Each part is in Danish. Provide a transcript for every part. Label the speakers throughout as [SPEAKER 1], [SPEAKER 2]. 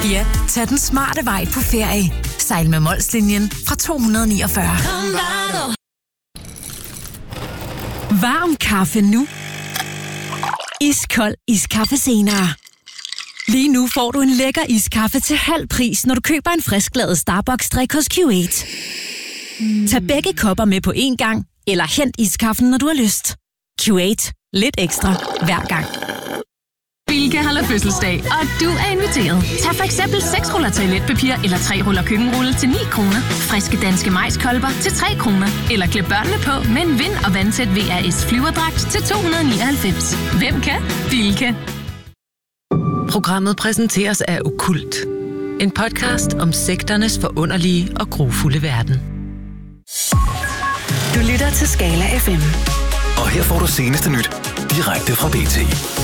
[SPEAKER 1] Ja, tag den smarte vej på ferie. Sejl med Molslinjen fra 249. Varm kaffe nu. Iskold iskaffe senere. Lige nu får du en lækker iskaffe til halv pris, når du køber en frisklavet Starbucks-drik hos Q8. Tag begge kopper med på én gang, eller hent iskaffen, når du har lyst. Q8. Lidt ekstra hver gang.
[SPEAKER 2] Bilka holder fødselsdag, og du er inviteret. Tag for eksempel 6 ruller toiletpapir eller 3 ruller køkkenrulle til 9 kroner. Friske danske majskolber til 3 kroner. Eller klæd børnene på med en vind- og vandtæt VRS flyverdragt til 299. Hvem kan? Bilka.
[SPEAKER 3] Programmet præsenteres af Okkult. En podcast om sekternes forunderlige og grufulde verden.
[SPEAKER 1] Du lytter til Skala FM.
[SPEAKER 4] Og her får du seneste nyt direkte fra BT.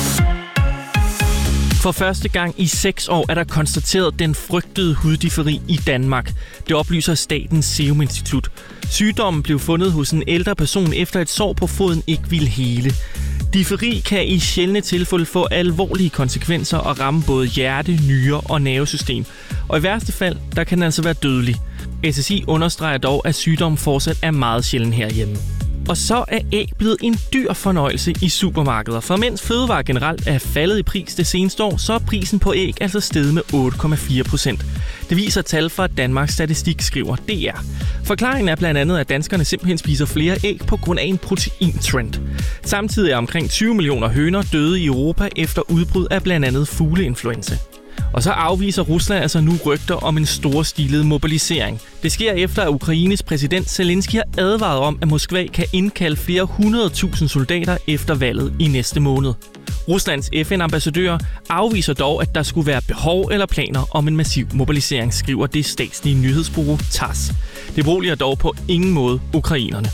[SPEAKER 5] For første gang i 6 år er der konstateret den frygtede huddiferi i Danmark. Det oplyser Statens Serum Institut. Sygdommen blev fundet hos en ældre person efter et sår på foden ikke ville hele. Diferi kan i sjældne tilfælde få alvorlige konsekvenser og ramme både hjerte, nyre og nervesystem. Og i værste fald, der kan den altså være dødelig. SSI understreger dog, at sygdommen fortsat er meget sjælden herhjemme. Og så er æg blevet en dyr fornøjelse i supermarkeder. For mens fødevarer generelt er faldet i pris det seneste år, så er prisen på æg altså steget med 8,4%. Det viser tal fra Danmarks Statistik, skriver DR. Forklaringen er blandt andet, at danskerne simpelthen spiser flere æg på grund af en proteintrend. Samtidig er omkring 20 millioner høner døde i Europa efter udbrud af blandt andet fugleinfluenza. Og så afviser Rusland altså nu rygter om en storstilet mobilisering. Det sker efter, at Ukraines præsident Zelensky har advaret om, at Moskva kan indkalde flere 100.000 soldater efter valget i næste måned. Ruslands FN-ambassadør afviser dog, at der skulle være behov eller planer om en massiv mobilisering, skriver det statslige nyhedsbureau TASS. Det beroliger dog på ingen måde ukrainerne.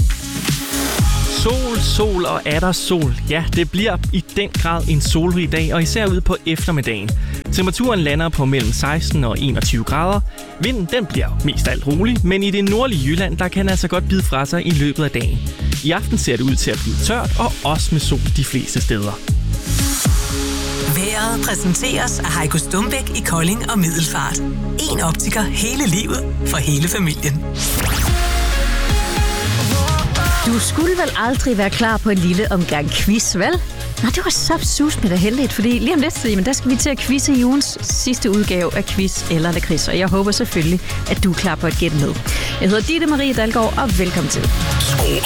[SPEAKER 5] Sol og atter sol. Ja, det bliver i den grad en solrig dag, og især ude på eftermiddagen. Temperaturen lander på mellem 16 og 21 grader. Vinden den bliver mest alt rolig, men i det nordlige Jylland, der kan den altså godt bide fra sig i løbet af dagen. I aften ser det ud til at blive tørt, og også med sol de fleste steder.
[SPEAKER 1] Vejret præsenteres af Heiko Stumbæk i Kolding og Middelfart. En optiker hele livet for hele familien.
[SPEAKER 6] Du skulle vel aldrig være klar på en lille omgang quiz, vel? Nå, det var så sus med dig heldigt, fordi lige om lidt, jamen, der skal vi til at quizze i ugens sidste udgave af Quiz eller Lakrids, og jeg håber selvfølgelig, at du er klar på at gætte med. Jeg hedder Ditte Marie Dalgaard, og velkommen til.
[SPEAKER 4] Skru